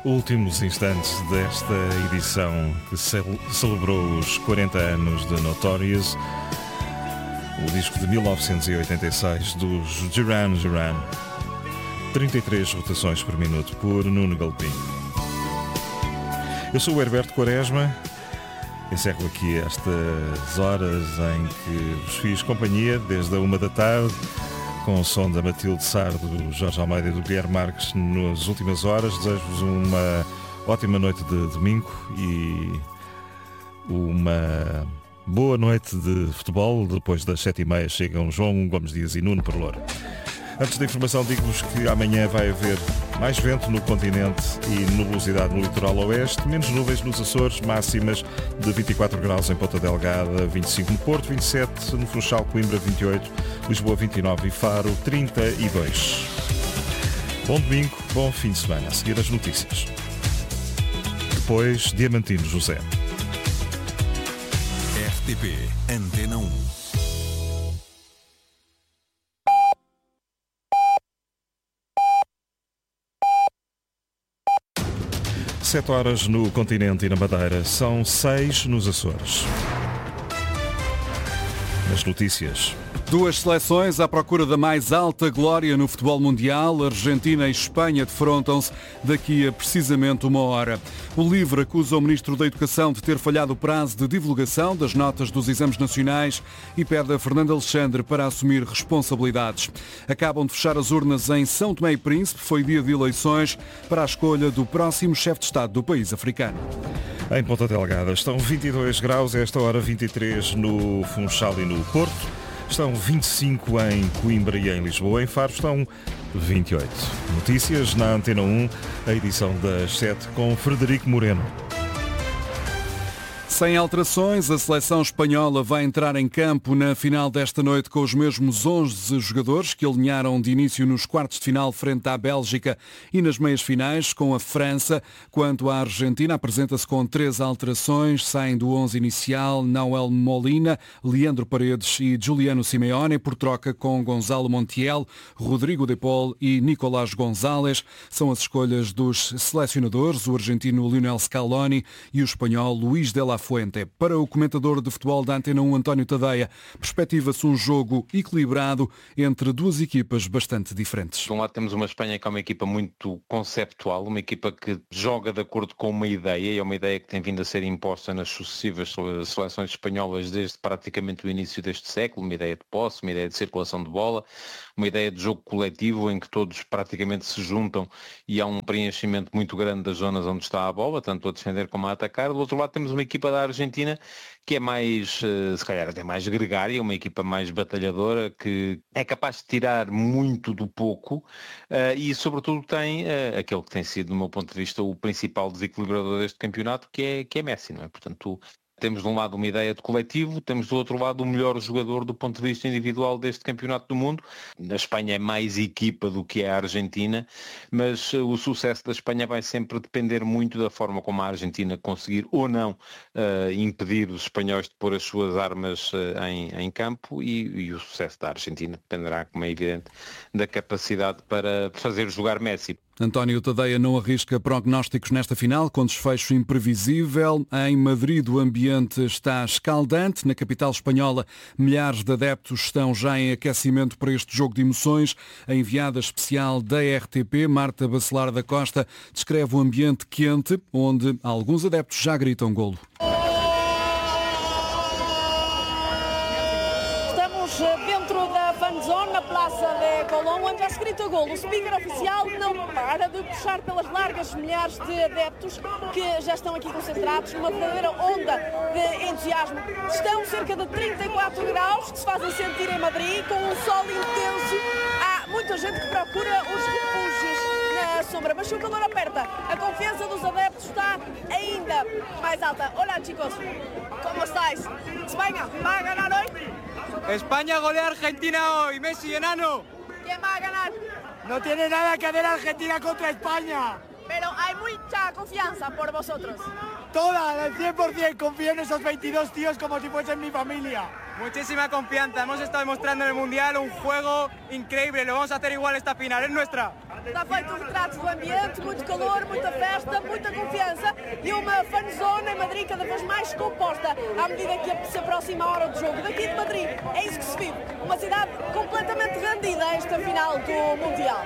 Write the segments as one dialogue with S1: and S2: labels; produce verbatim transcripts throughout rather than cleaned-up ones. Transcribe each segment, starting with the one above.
S1: Últimos instantes desta edição que cel- celebrou os quarenta anos de Notorious, o disco de mil novecentos e oitenta e seis dos Duran Duran. trinta e três rotações por minuto por Nuno Galpim. Eu sou o Herberto Quaresma. Encerro aqui estas horas em que vos fiz companhia desde a uma da tarde, com o som da Matilde Sardo, do Jorge Almeida e do Guilherme Marques nas últimas horas. Desejo-vos uma ótima noite de domingo e uma boa noite de futebol. Depois das sete e meia chegam João Gomes Dias e Nuno Perloura. Antes da informação, digo-vos que amanhã vai haver mais vento no continente e nubosidade no litoral oeste, menos nuvens nos Açores, máximas de vinte e quatro graus em Ponta Delgada, vinte e cinco no Porto, vinte e sete no Funchal, Coimbra, vinte e oito, Lisboa, vinte e nove e Faro, trinta e dois. Bom domingo, bom fim de semana. A seguir as notícias. Depois, Diamantino José.
S2: R T P Antena um.
S1: Sete horas no continente e na Madeira, são seis nos Açores. Nas notícias.
S3: Duas seleções à procura da mais alta glória no futebol mundial. Argentina e Espanha defrontam-se daqui a precisamente uma hora. O LIVRE acusa o Ministro da Educação de ter falhado o prazo de divulgação das notas dos exames nacionais e pede a Fernando Alexandre para assumir responsabilidades. Acabam de fechar as urnas em São Tomé e Príncipe. Foi dia de eleições para a escolha do próximo chefe de Estado do país africano.
S1: Em Ponta Delgada estão vinte e dois graus, a esta hora vinte e três no Funchal e no Porto. Estão vinte e cinco em Coimbra e em Lisboa. Em Faro estão vinte e oito. Notícias na Antena um, a edição das sete com Frederico Moreno.
S3: Sem alterações, a seleção espanhola vai entrar em campo na final desta noite com os mesmos onze jogadores que alinharam de início nos quartos de final frente à Bélgica e nas meias finais com a França. Quanto à Argentina, apresenta-se com três alterações. Saem do onze inicial Nahuel Molina, Leandro Paredes e Juliano Simeone, por troca com Gonzalo Montiel, Rodrigo de Paul e Nicolás González. São as escolhas dos selecionadores, o argentino Lionel Scaloni e o espanhol Luís de la Fuente. Para o comentador de futebol da Antena um, António Tadeia, perspectiva-se um jogo equilibrado entre duas equipas bastante diferentes.
S4: De um lado temos uma Espanha que é uma equipa muito conceptual, uma equipa que joga de acordo com uma ideia, e é uma ideia que tem vindo a ser imposta nas sucessivas seleções espanholas desde praticamente o início deste século, uma ideia de posse, uma ideia de circulação de bola, uma ideia de jogo coletivo em que todos praticamente se juntam e há um preenchimento muito grande das zonas onde está a bola, tanto a defender como a atacar. Do outro lado temos uma equipa da Argentina que é mais, se calhar até mais gregária, uma equipa mais batalhadora, que é capaz de tirar muito do pouco e sobretudo tem aquele que tem sido, do meu ponto de vista, o principal desequilibrador deste campeonato, que é, que é Messi, não é? Portanto, temos de um lado uma ideia de coletivo, temos do outro lado o melhor jogador do ponto de vista individual deste campeonato do mundo. A Espanha é mais equipa do que é a Argentina, mas o sucesso da Espanha vai sempre depender muito da forma como a Argentina conseguir ou não uh, impedir os espanhóis de pôr as suas armas uh, em, em campo, e, e o sucesso da Argentina dependerá, como é evidente, da capacidade para fazer jogar Messi.
S3: António Tadeia não arrisca prognósticos nesta final, com desfecho imprevisível. Em Madrid o ambiente está escaldante. Na capital espanhola, milhares de adeptos estão já em aquecimento para este jogo de emoções. A enviada especial da R T P, Marta Bacelar da Costa, descreve o ambiente quente, onde alguns adeptos já gritam golo.
S5: Dentro da fanzone, na Praça de Colón, onde já se grita golo. O speaker oficial não para de puxar pelas largas milhares de adeptos que já estão aqui concentrados numa verdadeira onda de entusiasmo. Estão cerca de trinta e quatro graus que se fazem sentir em Madrid, com um sol intenso. Há muita gente que procura os refúgios na sombra, mas se o calor aperta, a confiança dos adeptos está ainda mais alta. Olá, chicos, como estáis? Espanha vai ganhar hoje?
S6: España golea a Argentina hoy, Messi, enano.
S5: ¿Quién va a ganar?
S6: No tiene nada que ver Argentina contra España.
S5: Pero hay mucha confianza por vosotros.
S6: Toda, al cien por ciento confío en esos veintidós tíos como si fuesen mi familia.
S7: Muchísima confianza. Hemos estado demostrando en el Mundial un juego increíble. Lo vamos a hacer igual esta final. Es nuestra.
S5: Está feito um retrato do ambiente, muito calor, muita festa, muita confiança e uma fanzone em Madrid cada vez mais composta à medida que se aproxima a hora do jogo. Daqui de Madrid é isso que se vive. Uma cidade completamente rendida a esta final do Mundial.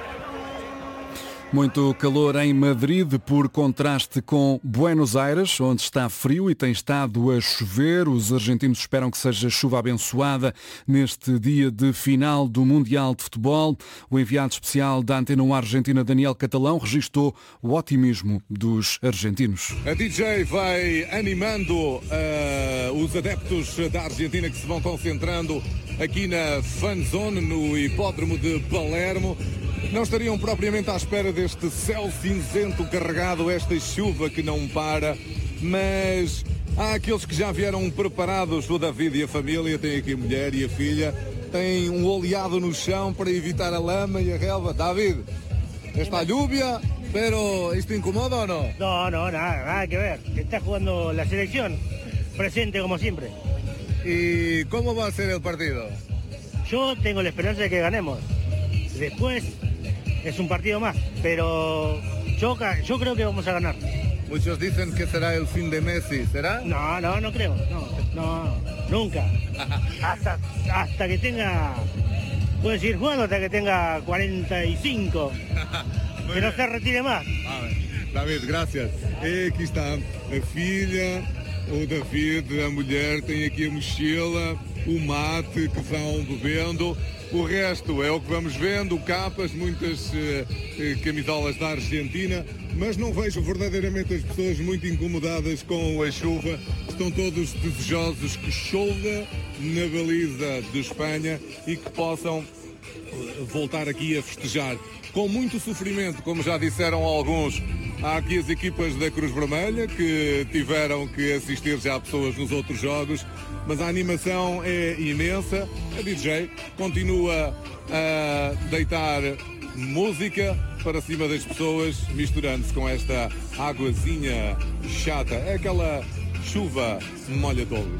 S3: Muito calor em Madrid, por contraste com Buenos Aires, onde está frio e tem estado a chover. Os argentinos esperam que seja chuva abençoada neste dia de final do Mundial de Futebol. O enviado especial da Antena um Argentina, Daniel Catalão, registou o otimismo dos argentinos.
S8: A D J vai animando uh, os adeptos da Argentina que se vão concentrando aqui na Fan Zone, no hipódromo de Palermo. Não estariam propriamente à espera deste céu cinzento carregado, esta chuva que não para, mas há aqueles que já vieram preparados, o David e a família, tem aqui a mulher e a filha, tem um oleado no chão para evitar a lama e a relva. David, esta lluvia, pero ¿esto incomoda o no?
S9: No, no, nada, nada que ver. Está jugando la selección, presente como siempre.
S8: ¿Y cómo va a ser el partido?
S9: Yo tengo la esperanza de que ganemos. Después es un partido más, pero yo, yo creo que vamos a ganar.
S8: Muchos dicen que será el fin de Messi, ¿será?
S9: No, no, no creo, no, no, nunca. Hasta, hasta que tenga, puede seguir jugando hasta que tenga cuarenta y cinco, que no se retire más.
S8: David, gracias. E aqui está a filha, o David, a mulher, tem aqui a mochila, o mate que vão bebendo. O resto é o que vamos vendo, capas, muitas uh, camisolas da Argentina, mas não vejo verdadeiramente as pessoas muito incomodadas com a chuva. Estão todos desejosos que chova na baliza de Espanha e que possam uh, voltar aqui a festejar. Com muito sofrimento, como já disseram alguns, há aqui as equipas da Cruz Vermelha que tiveram que assistir já pessoas nos outros jogos, mas a animação é imensa. A D J continua a deitar música para cima das pessoas, misturando-se com esta águazinha chata. É aquela chuva molha-tolos.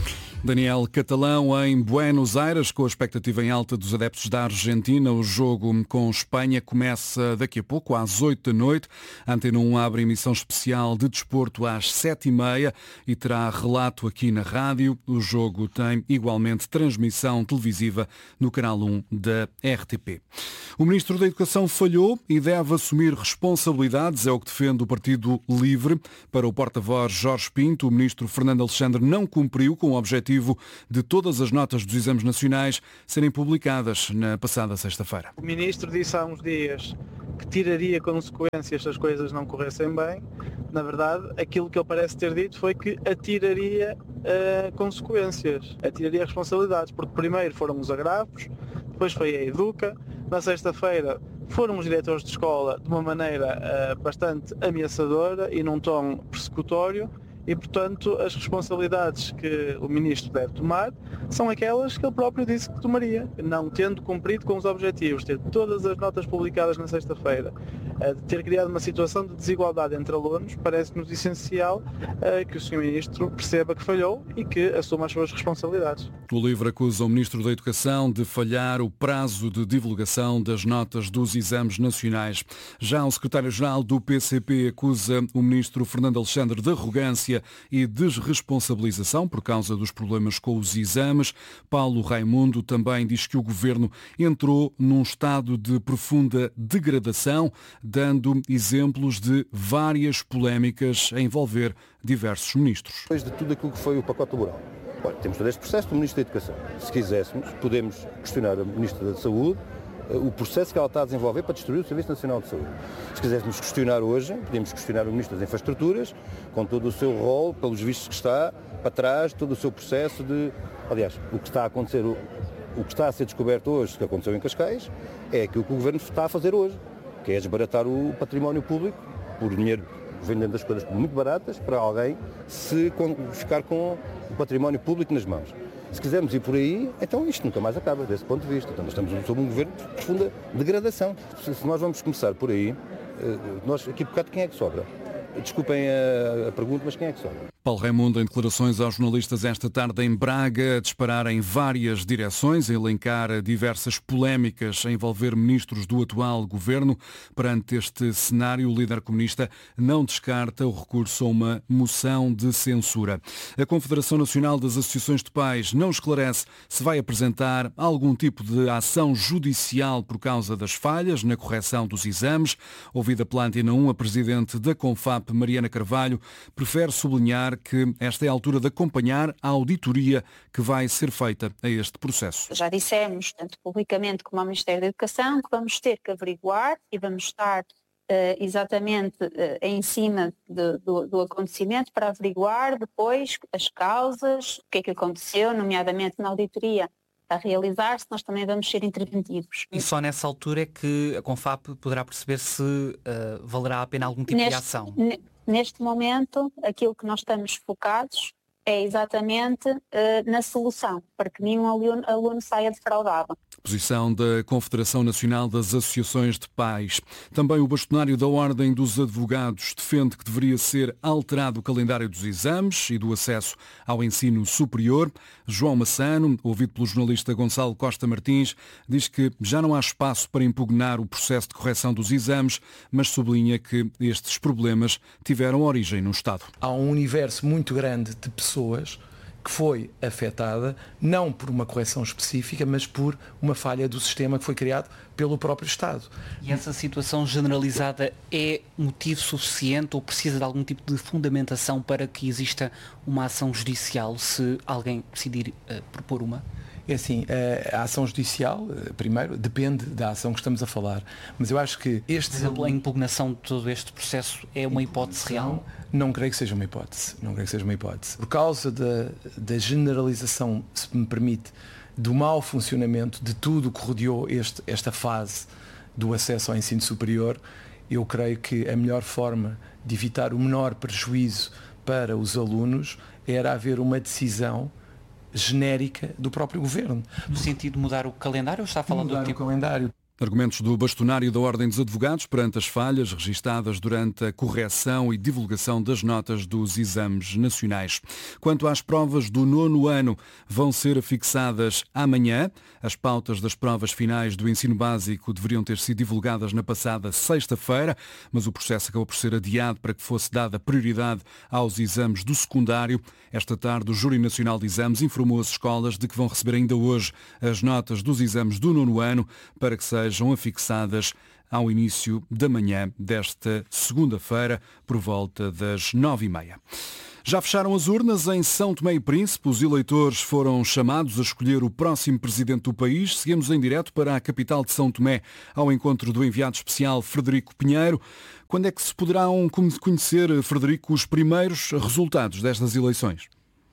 S3: Daniel Catalão em Buenos Aires, com a expectativa em alta dos adeptos da Argentina. O jogo com Espanha começa daqui a pouco, às oito da noite. A Antena um abre emissão especial de desporto às sete e meia e terá relato aqui na rádio. O jogo tem igualmente transmissão televisiva no canal um da R T P. O Ministro da Educação falhou e deve assumir responsabilidades, é o que defende o Partido Livre. Para o porta-voz Jorge Pinto, o Ministro Fernando Alexandre não cumpriu com o objetivo de todas as notas dos exames nacionais serem publicadas na passada sexta-feira.
S10: O Ministro disse há uns dias que tiraria consequências se as coisas não corressem bem. Na verdade, aquilo que ele parece ter dito foi que atiraria uh, consequências, atiraria responsabilidades, porque primeiro foram os agravos, depois foi a Educa, na sexta-feira foram os diretores de escola de uma maneira uh, bastante ameaçadora e num tom persecutório. E, portanto, as responsabilidades que o Ministro deve tomar são aquelas que ele próprio disse que tomaria, não tendo cumprido com os objetivos, ter todas as notas publicadas na sexta-feira, de ter criado uma situação de desigualdade entre alunos. Parece-nos essencial que o senhor Ministro perceba que falhou e que assuma as suas responsabilidades.
S3: O Livre acusa o Ministro da Educação de falhar o prazo de divulgação das notas dos exames nacionais. Já o Secretário-Geral do P C P acusa o Ministro Fernando Alexandre de arrogância e desresponsabilização por causa dos problemas com os exames. Paulo Raimundo também diz que o Governo entrou num estado de profunda degradação, dando exemplos de várias polémicas a envolver diversos ministros.
S11: Depois de tudo aquilo que foi o pacote laboral, olha, temos todo este processo do Ministro da Educação. Se quiséssemos, podemos questionar a Ministra da Saúde o processo que ela está a desenvolver para destruir o Serviço Nacional de Saúde. Se quiséssemos questionar hoje, podemos questionar o Ministro das Infraestruturas, com todo o seu rol, pelos vistos que está para trás, todo o seu processo de... Aliás, o que está a acontecer, o, o que está a ser descoberto hoje, que aconteceu em Cascais, é aquilo que o Governo está a fazer hoje, que é desbaratar o património público por dinheiro, vendendo as coisas muito baratas para alguém se ficar com o património público nas mãos. Se quisermos ir por aí, então isto nunca mais acaba, desse ponto de vista. Então, nós estamos sob um governo de profunda degradação. Se nós vamos começar por aí, nós, aqui por cá, quem é que sobra? Desculpem a, a pergunta, mas quem é que sobra?
S3: Paulo Raimundo, em declarações aos jornalistas esta tarde em Braga, a disparar em várias direções, a elencar diversas polémicas a envolver ministros do atual governo. Perante este cenário, o líder comunista não descarta o recurso a uma moção de censura. A Confederação Nacional das Associações de Pais não esclarece se vai apresentar algum tipo de ação judicial por causa das falhas na correção dos exames. Ouvida pela Antena um, a presidente da CONFAP, Mariana Carvalho, prefere sublinhar que esta é a altura de acompanhar a auditoria que vai ser feita a este processo.
S12: Já dissemos, tanto publicamente como ao Ministério da Educação, que vamos ter que averiguar e vamos estar uh, exatamente uh, em cima de, do, do acontecimento para averiguar depois as causas, o que é que aconteceu, nomeadamente na auditoria a realizar-se, nós também vamos ser interventivos.
S13: E só nessa altura é que a CONFAP poderá perceber se uh, valerá a pena algum tipo
S12: neste,
S13: de ação?
S12: Neste momento, aquilo que nós estamos focados é exatamente uh, na solução, para que nenhum aluno, aluno saia defraudado.
S3: Posição da Confederação Nacional das Associações de Pais. Também o bastonário da Ordem dos Advogados defende que deveria ser alterado o calendário dos exames e do acesso ao ensino superior. João Massano, ouvido pelo jornalista Gonçalo Costa Martins, diz que já não há espaço para impugnar o processo de correção dos exames, mas sublinha que estes problemas tiveram origem no Estado.
S14: Há um universo muito grande de pessoas que foi afetada não por uma correção específica, mas por uma falha do sistema que foi criado pelo próprio Estado.
S13: E essa situação generalizada é motivo suficiente ou precisa de algum tipo de fundamentação para que exista uma ação judicial se alguém decidir uh, propor uma?
S14: É assim, a ação judicial, primeiro, depende da ação que estamos a falar. Mas eu acho que este...
S13: Por exemplo, a impugnação de todo este processo é uma hipótese real?
S14: Não creio que seja uma hipótese. Não creio que seja uma hipótese. Por causa da, da generalização, se me permite, do mau funcionamento de tudo o que rodeou este, esta fase do acesso ao ensino superior, eu creio que a melhor forma de evitar o menor prejuízo para os alunos era haver uma decisão genérica do próprio governo.
S13: No sentido de mudar o calendário ou está falando
S14: mudar
S13: do tipo...
S14: o calendário?
S3: Argumentos do bastonário da Ordem dos Advogados perante as falhas registadas durante a correção e divulgação das notas dos exames nacionais. Quanto às provas do nono ano, vão ser fixadas amanhã. As pautas das provas finais do ensino básico deveriam ter sido divulgadas na passada sexta-feira, mas o processo acabou por ser adiado para que fosse dada prioridade aos exames do secundário. Esta tarde, o Júri Nacional de Exames informou as escolas de que vão receber ainda hoje as notas dos exames do nono ano para que sejam sejam afixadas ao início da manhã desta segunda-feira, por volta das nove e meia. Já fecharam as urnas em São Tomé e Príncipe. Os eleitores foram chamados a escolher o próximo presidente do país. Seguimos em direto para a capital de São Tomé, ao encontro do enviado especial Frederico Pinheiro. Quando é que se poderão conhecer, Frederico, os primeiros resultados destas eleições?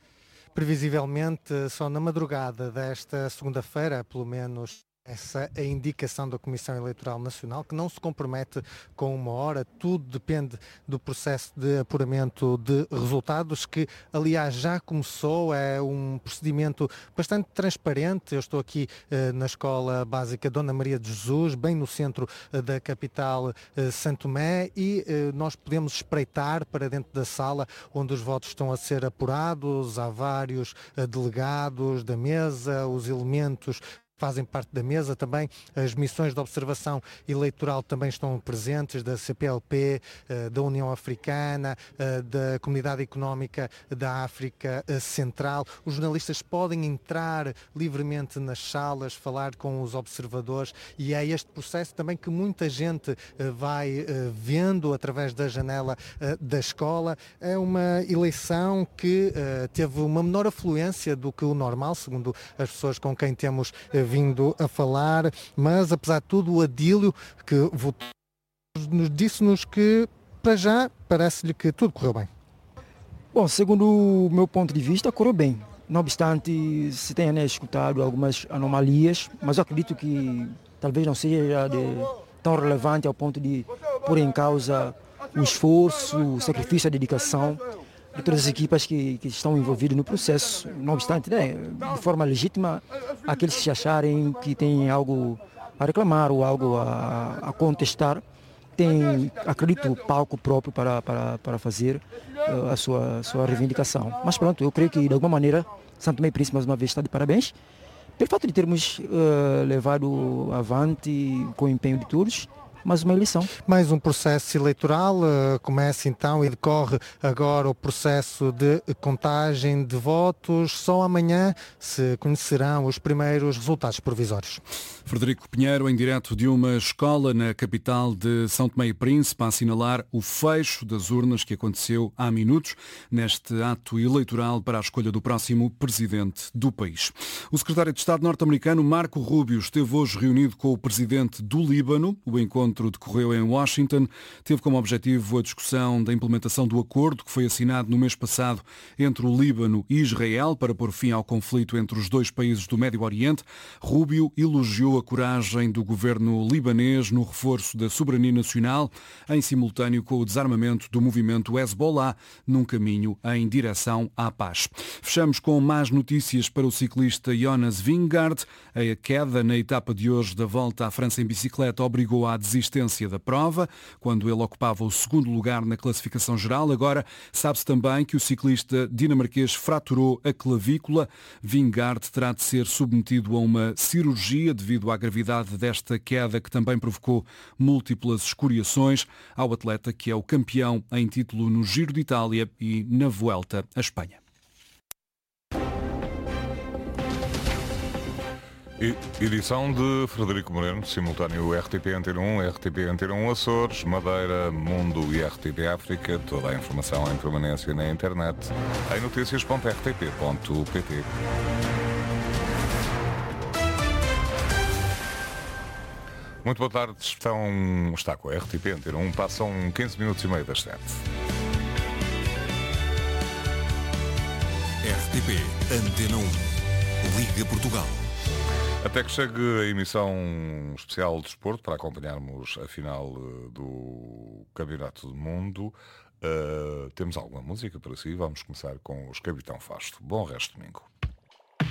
S15: Previsivelmente, só na madrugada desta segunda-feira, pelo menos... Essa é a indicação da Comissão Eleitoral Nacional, que não se compromete com uma hora, tudo depende do processo de apuramento de resultados, que aliás já começou, é um procedimento bastante transparente. Eu estou aqui eh, na Escola Básica Dona Maria de Jesus, bem no centro eh, da capital eh, Santo Tomé, e eh, nós podemos espreitar para dentro da sala onde os votos estão a ser apurados. Há vários eh, delegados da mesa, os elementos fazem parte da mesa também, as missões de observação eleitoral também estão presentes, da C P L P, da União Africana, da Comunidade Económica da África Central. Os jornalistas podem entrar livremente nas salas, falar com os observadores, e é este processo também que muita gente vai vendo através da janela da escola. É uma eleição que teve uma menor afluência do que o normal, segundo as pessoas com quem temos vindo a falar, mas apesar de tudo o Adílio que votou disse-nos que para já parece-lhe que tudo correu bem.
S16: Bom, segundo o meu ponto de vista, correu bem. Não obstante se tenha né, escutado algumas anomalias, mas eu acredito que talvez não seja de, tão relevante ao ponto de pôr em causa o esforço, o sacrifício, a dedicação de todas as equipas que, que estão envolvidas no processo. Não obstante, né, de forma legítima, aqueles que se acharem que têm algo a reclamar ou algo a, a contestar, tem, acredito, palco próprio para, para, para fazer uh, a sua, sua reivindicação. Mas pronto, eu creio que de alguma maneira São Tomé e Príncipe mais uma vez está de parabéns pelo fato de termos uh, levado avante com o empenho de todos mais uma eleição.
S15: Mais um processo eleitoral, uh, começa então e decorre agora o processo de contagem de votos. Só amanhã se conhecerão os primeiros resultados provisórios.
S3: Frederico Pinheiro, em direto de uma escola na capital de São Tomé e Príncipe, a assinalar o fecho das urnas que aconteceu há minutos neste ato eleitoral para a escolha do próximo presidente do país. O secretário de Estado norte-americano Marco Rubio esteve hoje reunido com o presidente do Líbano. O encontro decorreu em Washington. Teve como objetivo a discussão da implementação do acordo que foi assinado no mês passado entre o Líbano e Israel para pôr fim ao conflito entre os dois países do Médio Oriente. Rubio elogiou a coragem do governo libanês no reforço da soberania nacional, em simultâneo com o desarmamento do movimento Hezbollah, num caminho em direção à paz. Fechamos com más notícias para o ciclista Jonas Vingegaard. A queda na etapa de hoje da Volta à França em bicicleta obrigou à desistência da prova, quando ele ocupava o segundo lugar na classificação geral. Agora sabe-se também que o ciclista dinamarquês fraturou a clavícula. Vingegaard terá de ser submetido a uma cirurgia devido à gravidade desta queda, que também provocou múltiplas escoriações ao atleta que é o campeão em título no Giro de Itália e na Vuelta à Espanha.
S17: Edição de Frederico Moreno, simultâneo R T P Antena um, R T P Antena um Açores, Madeira, Mundo e R T P África. Toda a informação em permanência na internet em notícias ponto r t p ponto p t. Muito boa tarde, estão, está com a R T P Antena um, passam quinze minutos e meio das sete.
S2: R T P Antena um, Liga Portugal.
S17: Até que chegue a emissão especial de desporto para acompanharmos a final do Campeonato do Mundo, uh, temos alguma música para si. Vamos começar com os Capitão Fasto. Bom resto de domingo.